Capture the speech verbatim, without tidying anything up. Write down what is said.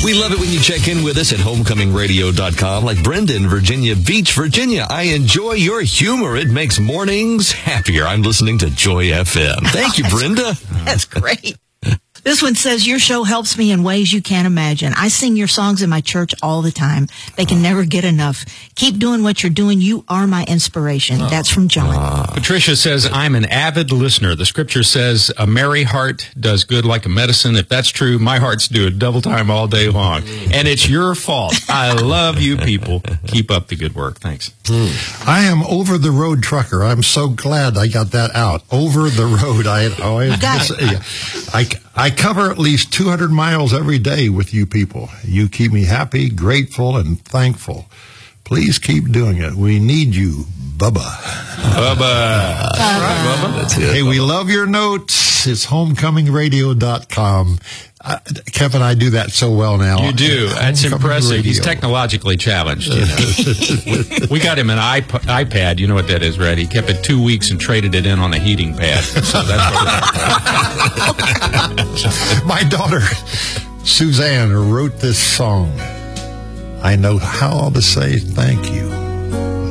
We love it when you check in with us at homecoming radio dot com. Like Brenda in Virginia Beach, Virginia. I enjoy your humor. It makes mornings happier. I'm listening to Joy F M. Thank you, Brenda. That's great. This one says, your show helps me in ways you can't imagine. I sing your songs in my church all the time. They can never get enough. Keep doing what you're doing. You are my inspiration. Oh. That's from John. Uh, Patricia says, I'm an avid listener. The scripture says, a merry heart does good like a medicine. If that's true, my heart's doing double time all day long. And it's your fault. I love you people. Keep up the good work. Thanks. I am over the road trucker. I'm so glad I got that out. Over the road. I, oh, I, got it. I, I cover at least two hundred miles every day with you people. You keep me happy, grateful, and thankful. Please keep doing it. We need you, Bubba. Bubba. That's right, Bubba. That's it. Hey, we love your notes. It's homecoming radio dot com. Uh, Kevin, I do that so well now. You do. That's impressive. Radio. He's technologically challenged. You know. We got him an iP- iPad. You know what that is, right? He kept it two weeks and traded it in on a heating pad. So that's what My daughter, Suzanne, wrote this song. I know how to say thank you.